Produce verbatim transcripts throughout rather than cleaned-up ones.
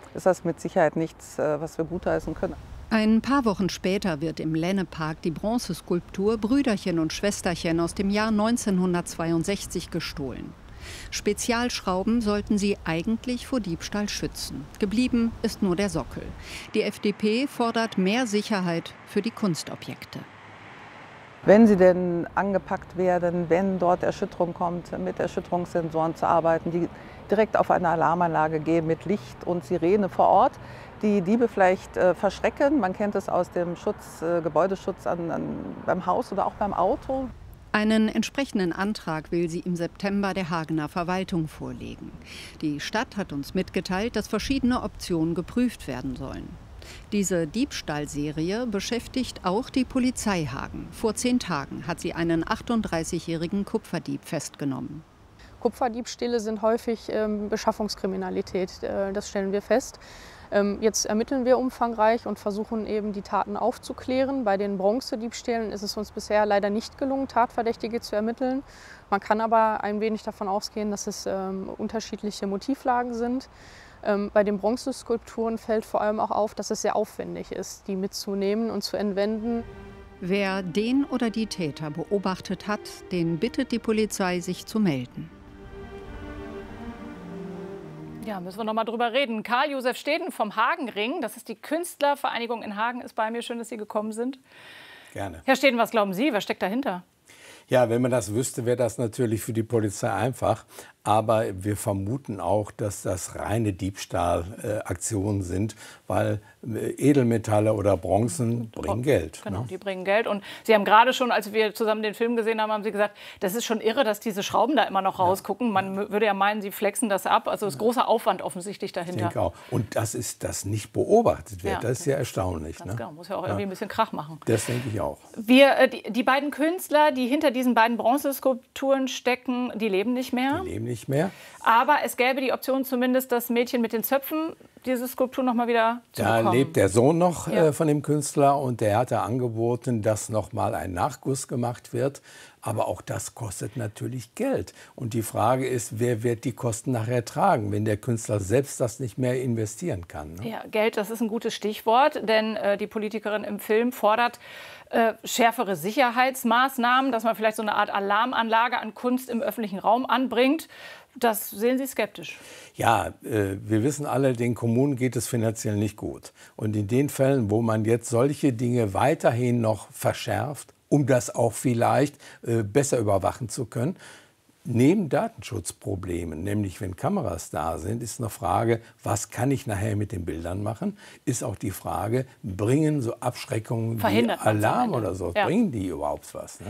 ist das mit Sicherheit nichts, was wir gutheißen können. Ein paar Wochen später wird im Lennepark die Bronzeskulptur Brüderchen und Schwesterchen aus dem Jahr neunzehnhundertzweiundsechzig gestohlen. Spezialschrauben sollten sie eigentlich vor Diebstahl schützen. Geblieben ist nur der Sockel. Die F D P fordert mehr Sicherheit für die Kunstobjekte. Wenn sie denn angepackt werden, wenn dort Erschütterung kommt, mit Erschütterungssensoren zu arbeiten, die direkt auf eine Alarmanlage gehen mit Licht und Sirene vor Ort, die Diebe vielleicht äh, verschrecken. Man kennt es aus dem Schutz, äh, Gebäudeschutz an, an, beim Haus oder auch beim Auto. Einen entsprechenden Antrag will sie im September der Hagener Verwaltung vorlegen. Die Stadt hat uns mitgeteilt, dass verschiedene Optionen geprüft werden sollen. Diese Diebstahlserie beschäftigt auch die Polizei Hagen. Vor zehn Tagen hat sie einen achtunddreißigjährigen Kupferdieb festgenommen. Kupferdiebstähle sind häufig ähm, Beschaffungskriminalität, äh, das stellen wir fest. Ähm, jetzt ermitteln wir umfangreich und versuchen eben die Taten aufzuklären. Bei den Bronzediebstählen ist es uns bisher leider nicht gelungen, Tatverdächtige zu ermitteln. Man kann aber ein wenig davon ausgehen, dass es ähm, unterschiedliche Motivlagen sind. Ähm, bei den Bronzeskulpturen fällt vor allem auch auf, dass es sehr aufwendig ist, die mitzunehmen und zu entwenden. Wer den oder die Täter beobachtet hat, den bittet die Polizei, sich zu melden. Ja, müssen wir noch mal drüber reden. Karl-Josef Steden vom Hagenring, das ist die Künstlervereinigung in Hagen, ist bei mir. Schön, dass Sie gekommen sind. Gerne. Herr Steden, was glauben Sie? Was steckt dahinter? Ja, wenn man das wüsste, wäre das natürlich für die Polizei einfach. Aber wir vermuten auch, dass das reine Diebstahlaktionen äh, sind, weil äh, Edelmetalle oder Bronzen bringen Geld. Genau, ne? Die bringen Geld. Und Sie haben gerade schon, als wir zusammen den Film gesehen haben, haben Sie gesagt, das ist schon irre, dass diese Schrauben da immer noch rausgucken. Man würde ja meinen, Sie flexen das ab. Also es ist großer Aufwand offensichtlich dahinter. Ich denke auch. Und das ist, dass nicht beobachtet wird, Ja. das ist ja erstaunlich. Ganz ne? genau, muss ja auch irgendwie ein bisschen Krach machen. Das denke ich auch. Wir, äh, die, die beiden Künstler, die hinter diesen beiden Bronzeskulpturen stecken, die leben nicht mehr. Die leben nicht mehr. Aber es gäbe die Option zumindest, das Mädchen mit den Zöpfen, diese Skulptur noch mal wieder zu Da bekommen. lebt der Sohn noch Ja. äh, von dem Künstler und der hatte angeboten, dass noch mal ein Nachguss gemacht wird. Aber auch das kostet natürlich Geld. Und die Frage ist, wer wird die Kosten nachher tragen, wenn der Künstler selbst das nicht mehr investieren kann? Ne? Ja, Geld, das ist ein gutes Stichwort, denn äh, die Politikerin im Film fordert äh, schärfere Sicherheitsmaßnahmen, dass man vielleicht so eine Art Alarmanlage an Kunst im öffentlichen Raum anbringt. Das sehen Sie skeptisch. Ja, äh, wir wissen alle, den Kommunen geht es finanziell nicht gut. Und in den Fällen, wo man jetzt solche Dinge weiterhin noch verschärft, um das auch vielleicht äh, besser überwachen zu können, neben Datenschutzproblemen, nämlich wenn Kameras da sind, ist eine Frage, was kann ich nachher mit den Bildern machen? Ist auch die Frage, bringen so Abschreckungen wie Alarm oder so, ja. bringen die überhaupt was? Ne?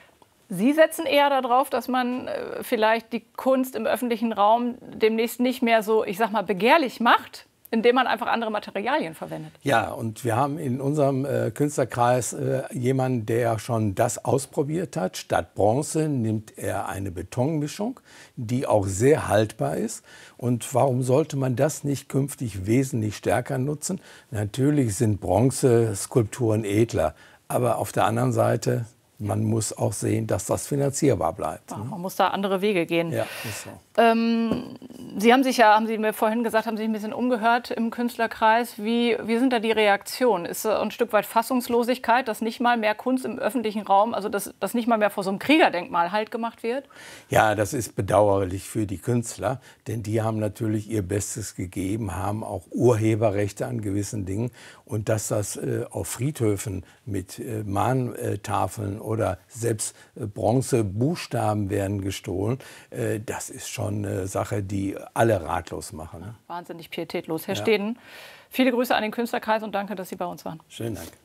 Sie setzen eher darauf, dass man äh, vielleicht die Kunst im öffentlichen Raum demnächst nicht mehr so, ich sag mal, begehrlich macht, indem man einfach andere Materialien verwendet. Ja, und wir haben in unserem äh, Künstlerkreis äh, jemanden, der schon das ausprobiert hat. Statt Bronze nimmt er eine Betonmischung, die auch sehr haltbar ist. Und warum sollte man das nicht künftig wesentlich stärker nutzen? Natürlich sind Bronzeskulpturen edler, aber auf der anderen Seite, man muss auch sehen, dass das finanzierbar bleibt. Ja, man muss da andere Wege gehen. Ja, ist so. Ähm, Sie haben sich ja, haben Sie mir vorhin gesagt, haben sich ein bisschen umgehört im Künstlerkreis. Wie, wie sind da die Reaktionen? Ist ein Stück weit Fassungslosigkeit, dass nicht mal mehr Kunst im öffentlichen Raum, also dass, dass nicht mal mehr vor so einem Kriegerdenkmal Halt gemacht wird? Ja, das ist bedauerlich für die Künstler, denn die haben natürlich ihr Bestes gegeben, haben auch Urheberrechte an gewissen Dingen. Und dass das äh, auf Friedhöfen mit äh, Mahntafeln oder selbst äh, Bronzebuchstaben werden gestohlen, äh, das ist schon eine Sache, die alle ratlos machen. Ne? Wahnsinnig pietätlos. Herr Ja. Steden, viele Grüße an den Künstlerkreis und danke, dass Sie bei uns waren. Schönen Dank.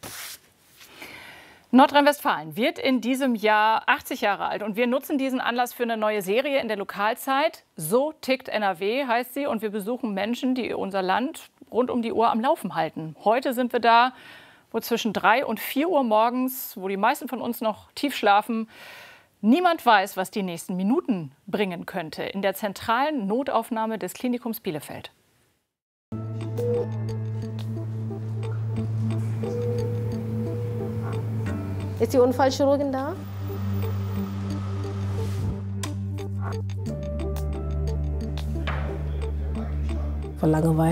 Nordrhein-Westfalen wird in diesem Jahr achtzig Jahre alt und wir nutzen diesen Anlass für eine neue Serie in der Lokalzeit. So tickt N R W heißt sie und wir besuchen Menschen, die unser Land rund um die Uhr am Laufen halten. Heute sind wir da, wo zwischen drei und vier Uhr morgens, wo die meisten von uns noch tief schlafen, niemand weiß, was die nächsten Minuten bringen könnte. In der zentralen Notaufnahme des Klinikums Bielefeld. Ist die Unfallchirurgin da? Vor Langeweile.